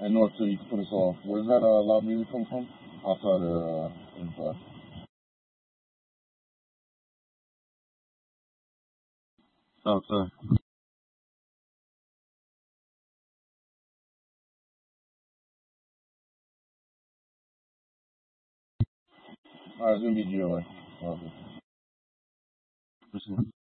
and north so you can put us off. Where's that loud music come from? Outside or inside? Outside. Alright, it's gonna be GLA. Okay.